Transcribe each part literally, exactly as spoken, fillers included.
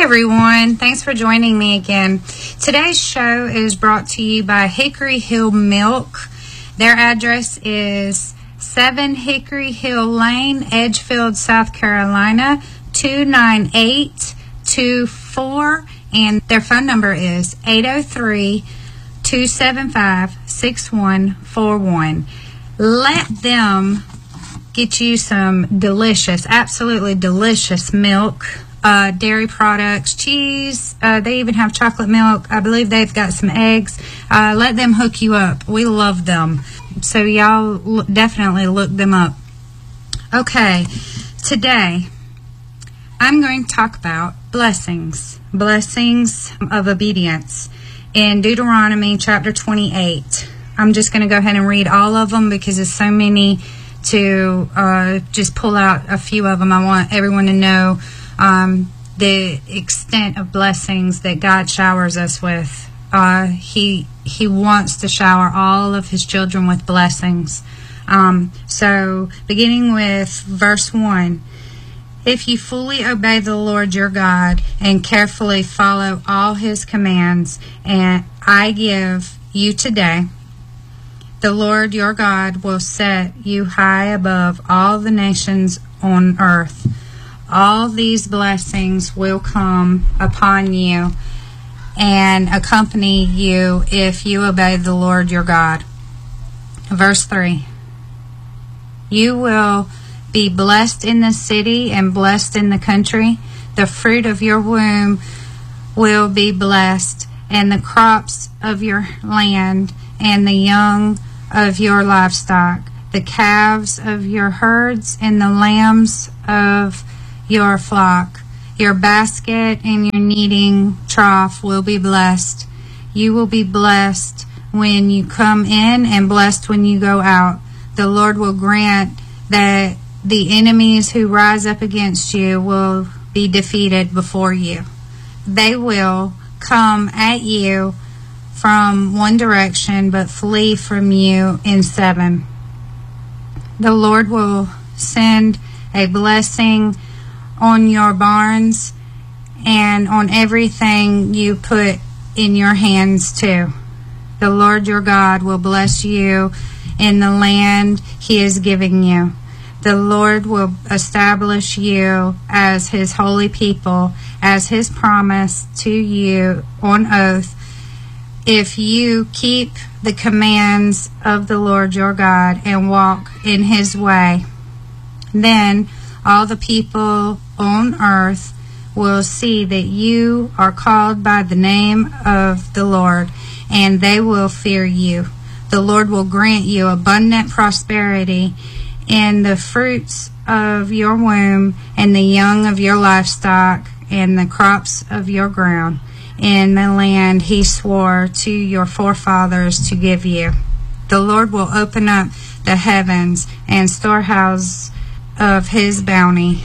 everyone. Thanks for joining me again. Today's show is brought to you by Hickory Hill Milk. Their address is seven Hickory Hill Lane, Edgefield, South Carolina, two nine eight two four. And their phone number is eight oh three, two seven five, six one four one. Let them get you some delicious, absolutely delicious milk. Uh, dairy products, cheese, uh, they even have chocolate milk. I believe they've got some eggs. Uh, let them hook you up. We love them. So y'all l- definitely look them up. Okay, today I'm going to talk about blessings. Blessings of obedience in Deuteronomy chapter twenty-eight. I'm just going to go ahead and read all of them because there's so many to uh, just pull out a few of them. I want everyone to know Um, the extent of blessings that God showers us with. Uh, he He wants to shower all of His children with blessings. Um, so, beginning with verse one, if you fully obey the Lord your God and carefully follow all His commands, and I give you today, the Lord your God will set you high above all the nations on earth. All these blessings will come upon you and accompany you if you obey the Lord your God. Verse three. You will be blessed in the city and blessed in the country. The fruit of your womb will be blessed, and the crops of your land and the young of your livestock, the calves of your herds and the lambs of your flock. Your basket and your kneading trough will be blessed. You will be blessed when you come in and blessed when you go out. The Lord will grant that the enemies who rise up against you will be defeated before you. They will come at you from one direction, but flee from you in seven. The Lord will send a blessing on your barns and on everything you put in your hands too. The Lord your God will bless you in the land He is giving you. The Lord will establish you as His holy people, as His promise to you on oath, if you keep the commands of the Lord your God and walk in His way. Then all the people on earth will see that you are called by the name of the Lord, and they will fear you. The Lord will grant you abundant prosperity in the fruits of your womb and the young of your livestock and the crops of your ground in the land He swore to your forefathers to give you. The Lord will open up the heavens and storehouse of His bounty,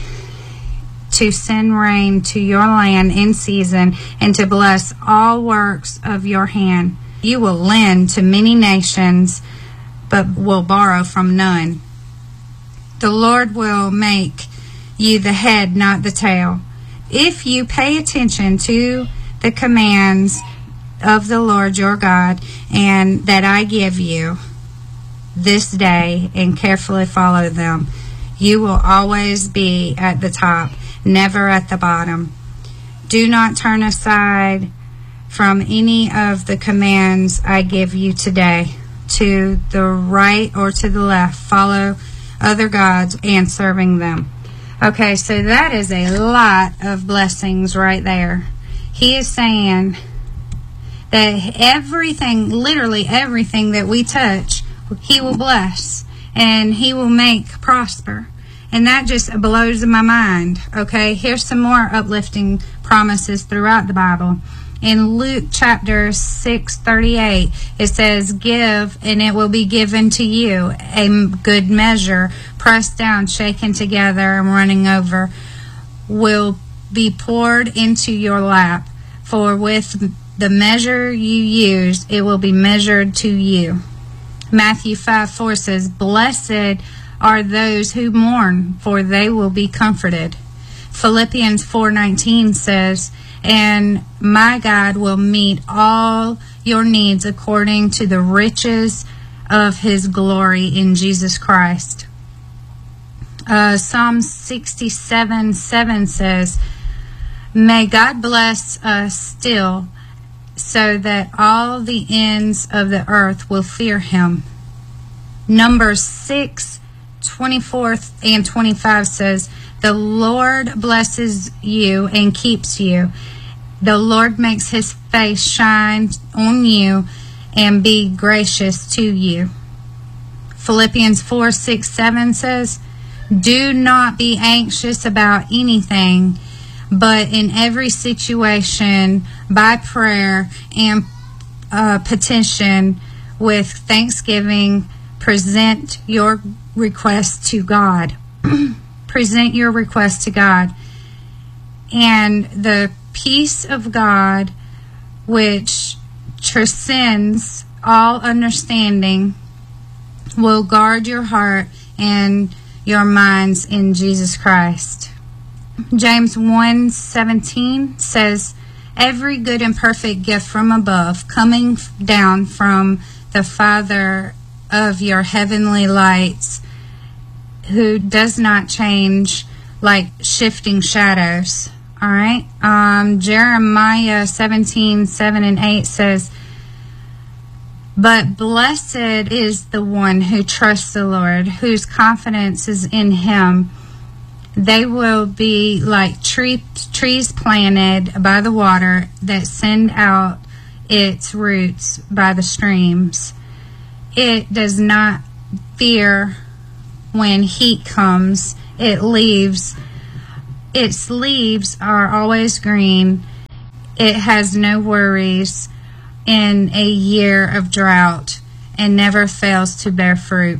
to send rain to your land in season, and to bless all works of your hand. You will lend to many nations, but will borrow from none. The Lord will make you the head, not the tail. If you pay attention to the commands of the Lord your God, and that I give you this day, and carefully follow them, you will always be at the top, never at the bottom. Do not turn aside from any of the commands I give you today, to the right or to the left. Follow other gods and serving them. Okay, so that is a lot of blessings right there. He is saying that everything, literally everything that we touch, He will bless and He will make prosper. And that just blows my mind. Okay, here's some more uplifting promises throughout the Bible. In Luke chapter six thirty-eight, it says, give and it will be given to you, a good measure, pressed down, shaken together, and running over, will be poured into your lap. For with the measure you use, it will be measured to you. Matthew five four says, blessed are those who mourn, for they will be comforted. Philippians four nineteen says, and my God will meet all your needs according to the riches of his glory in Jesus Christ. Uh, Psalm sixty-seven seven says, may God bless us still, so that all the ends of the earth will fear him. Numbers six twenty-four and twenty-five says, the Lord blesses you and keeps you. The Lord makes his face shine on you and be gracious to you. Philippians four six seven says, do not be anxious about anything, but in every situation, by prayer and uh, petition with thanksgiving, present your request to God. Present your request to God. And the peace of God, which transcends all understanding, will guard your heart and your minds in Jesus Christ. James one seventeen says, every good and perfect gift from above, coming down from the Father of your heavenly lights, who does not change like shifting shadows. All right. Um, Jeremiah seventeen seven and eight says, but blessed is the one who trusts the Lord, whose confidence is in him. They will be like tree, trees planted by the water that send out its roots by the streams. It does not fear when heat comes. It leaves, its leaves are always green. It has no worries in a year of drought and never fails to bear fruit.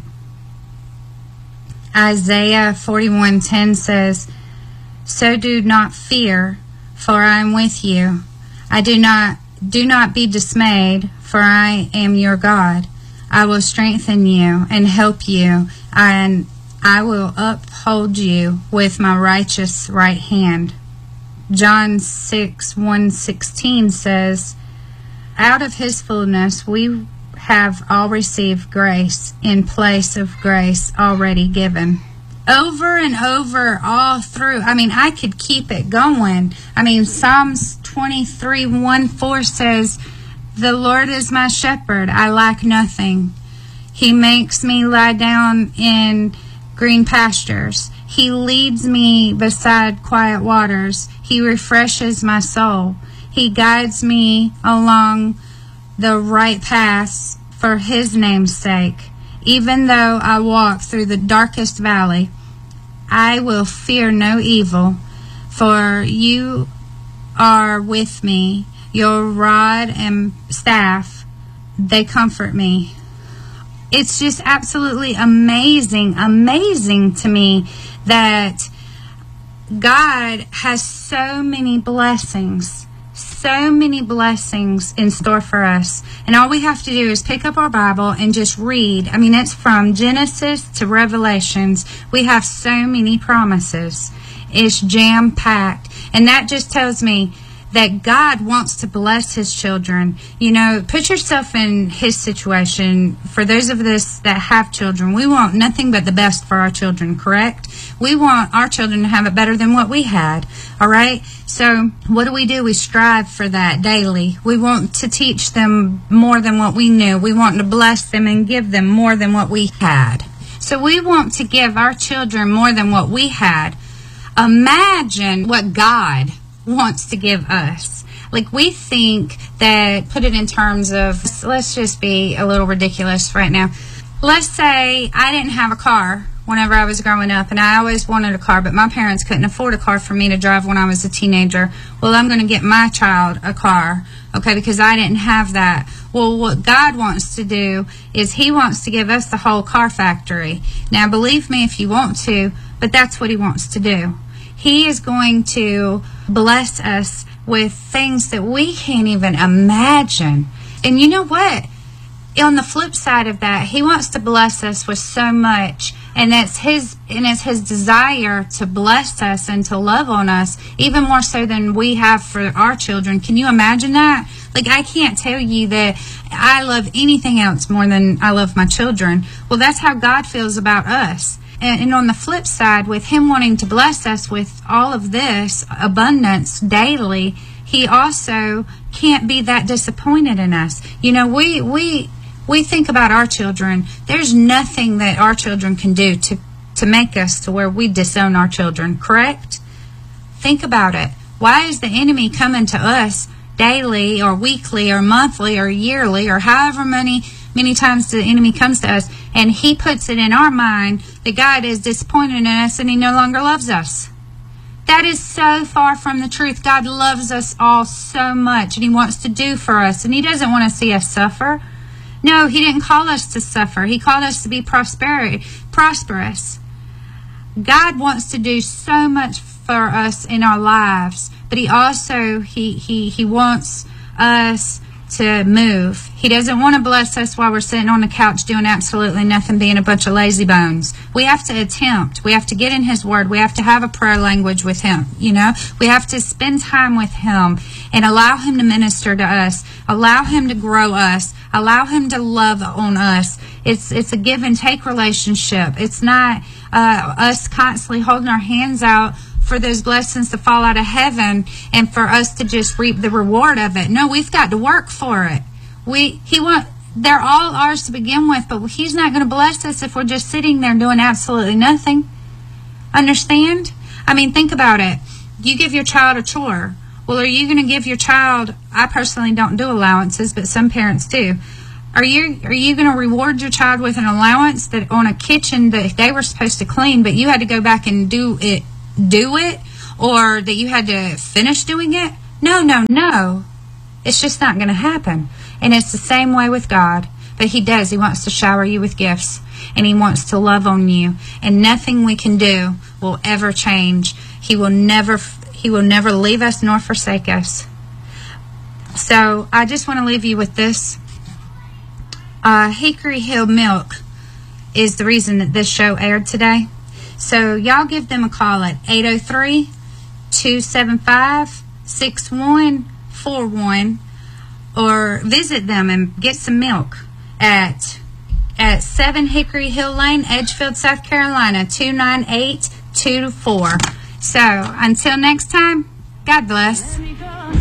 Isaiah forty-one ten says, so do not fear, for I am with you. I do not do not be dismayed, for I am your God. I will strengthen you and help you, and I will uphold you with my righteous right hand. John six one sixteen says, out of his fullness we have all received grace in place of grace already given. Over and over all through. I mean, I could keep it going. I mean, Psalms twenty-three one four says, the Lord is my shepherd, I lack nothing. He makes me lie down in green pastures. He leads me beside quiet waters. He refreshes my soul. He guides me along the right paths for his name's sake. Even though I walk through the darkest valley, I will fear no evil, for you are with me. Your rod and staff, they comfort me. It's just absolutely amazing, amazing to me that God has so many blessings, so many blessings in store for us. And all we have to do is pick up our Bible and just read. I mean, it's from Genesis to Revelations. We have so many promises. It's jam-packed. And that just tells me that God wants to bless his children. You know, put yourself in his situation. For those of us that have children, we want nothing but the best for our children, correct? We want our children to have it better than what we had, all right? So what do we do? We strive for that daily. We want to teach them more than what we knew. We want to bless them and give them more than what we had. So we want to give our children more than what we had. Imagine what God wants to give us. Like, we think that, put it in terms of, let's just be a little ridiculous right now. Let's say I didn't have a car whenever I was growing up, and I always wanted a car, but my parents couldn't afford a car for me to drive when I was a teenager. Well, I'm going to get my child a car, okay, because I didn't have that. Well, what God wants to do is he wants to give us the whole car factory. Now, believe me if you want to, but that's what he wants to do. He is going to bless us with things that we can't even imagine. And you know what? On the flip side of that, he wants to bless us with so much And it's his and it's his desire to bless us and to love on us, even more so than we have for our children. Can you imagine that? Like, I can't tell you that I love anything else more than I love my children. Well, that's how God feels about us. And, and on the flip side, with him wanting to bless us with all of this abundance daily, he also can't be that disappointed in us. You know, we we we think about our children. There's nothing that our children can do to, to make us to where we disown our children, correct? Think about it. Why is the enemy coming to us daily or weekly or monthly or yearly or however many many times the enemy comes to us, and he puts it in our mind that God is disappointed in us and he no longer loves us? That is so far from the truth. God loves us all so much, and he wants to do for us, and he doesn't want to see us suffer. No, he didn't call us to suffer. He called us to be prosperity, prosperous. God wants to do so much for us in our lives, but he also, he, he, he wants us to move. He doesn't want to bless us while we're sitting on the couch doing absolutely nothing, being a bunch of lazy bones. We have to attempt. We have to get in his word. We have to have a prayer language with him. You know, we have to spend time with him and allow him to minister to us, allow him to grow us, allow him to love on us. It's it's a give and take relationship. It's not uh, us constantly holding our hands out for those blessings to fall out of heaven and for us to just reap the reward of it. No, we've got to work for it. We he want they're all ours to begin with, but he's not going to bless us if we're just sitting there doing absolutely nothing. Understand? I mean, think about it. You give your child a chore. Well, are you going to give your child, I personally don't do allowances, but some parents do. Are you are you going to reward your child with an allowance that on a kitchen that they were supposed to clean, but you had to go back and do it do it, or that you had to finish doing it? No, no, no. It's just not going to happen. And it's the same way with God. But he does. He wants to shower you with gifts, and he wants to love on you, and nothing we can do will ever change. He will never he will never leave us nor forsake us. So I just want to leave you with this. Uh, Hickory Hill Milk is the reason that this show aired today. So y'all give them a call at eight oh three, two seven five, six one four one, or visit them and get some milk at at seven Hickory Hill Lane, Edgefield, South Carolina, two nine eight two four. So until next time, God bless.